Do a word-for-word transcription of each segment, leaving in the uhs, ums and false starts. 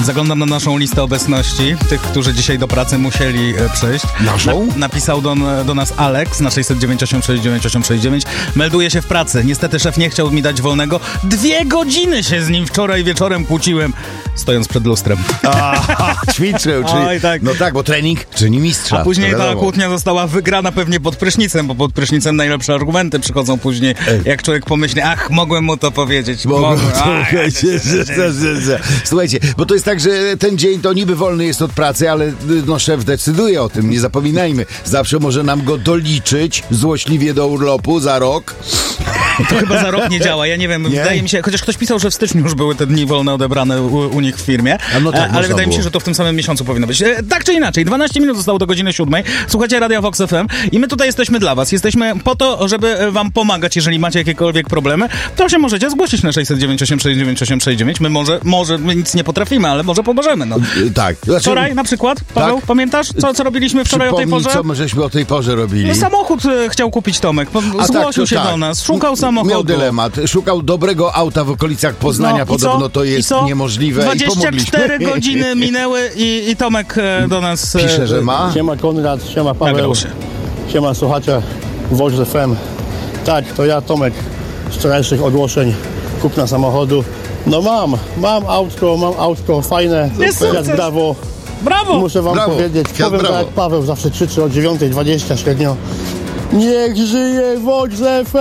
Zaglądam na naszą listę obecności, tych, którzy dzisiaj do pracy musieli e, przyjść. Naszą? Na, napisał do, do nas Alex na sześćset dziewięć osiem sześć dziewięć osiem sześć dziewięć. Melduje się w pracy. Niestety szef nie chciał mi dać wolnego. Dwie godziny się z nim wczoraj wieczorem kłóciłem, stojąc przed lustrem. Aha, ćwiczył, czyli... Oj, tak. No tak, bo trening czyni mistrza. A później to ta wiadomo. kłótnia została wygrana pewnie pod prysznicem, bo pod prysznicem najlepsze argumenty przychodzą później, Ej. jak człowiek pomyśli, ach, mogłem mu to powiedzieć. Mogłem mogłem. to Ach, powiedzieć, że- że- że- że- Słuchajcie, bo to jest tak, że ten dzień to niby wolny jest od pracy, ale no, szef decyduje o tym, nie zapominajmy. Zawsze może nam go doliczyć złośliwie do urlopu za rok. To chyba za rok nie działa, ja nie wiem, Nie? wydaje mi się, chociaż ktoś pisał, że w styczniu już były te dni wolne odebrane u, u nich w firmie, A no tak, e, ale można wydaje mi się, było. że to w tym samym miesiącu powinno być. E, tak czy inaczej, dwanaście minut zostało do godziny siódmej. Słuchajcie Radia Vox F M i my tutaj jesteśmy dla was. Jesteśmy po to, żeby wam pomagać, jeżeli macie jakiekolwiek problemy, to się możecie zgłosić na sześćset dziewięć osiem sześć dziewięć osiem sześć dziewięć. My może, może my nic nie potrafimy, ale może pomożemy. No. Y, Tak. Znaczy, Wczoraj na przykład, Paweł, Tak. pamiętasz, co, co robiliśmy wczoraj o tej przypomnij, porze? co my żeśmy o tej porze robili. Samochód e, chciał kupić Tomek, po- A zgłosił tak, się to tak. do nas, szukał M- samochodu. Miał dylemat. Szukał dobrego auta w okolicach Poznania. No, i Podobno co? to I jest co? niemożliwe. dwadzieścia I cztery pomogliśmy. godziny minęły i, i Tomek e, do nas... e, Pisze, że ma. Siema Konrad, siema Paweł, Nagrał się. siema słuchacze Vox F M. Tak, to ja Tomek z wczorajszych ogłoszeń kupna samochodu. No mam, mam autko, mam autko fajne, Jest Fiat sukces. Bravo. Brawo! Muszę wam Brawo, powiedzieć, Fiat powiem Bravo. tak jak Paweł zawsze krzyczy o dziewiąta dwadzieścia średnio. Niech żyje Vox F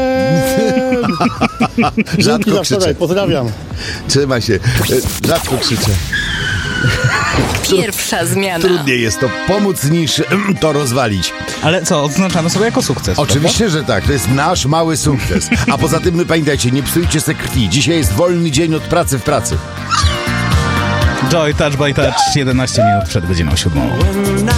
M! Dzięki Rzadko za krzyczę. wczoraj, pozdrawiam. Trzyma się. Y, Rzadko krzyczę. Pierwsza zmiana. Trudniej jest to pomóc niż mm, to rozwalić. Ale co, odznaczamy sobie jako sukces, Oczywiście, że tak. To jest nasz mały sukces. A poza tym, my pamiętajcie, nie psujcie se krwi. Dzisiaj jest wolny dzień od pracy w pracy. prawda? Joy Touch by Touch, jedenaście minut przed godziną siódmą.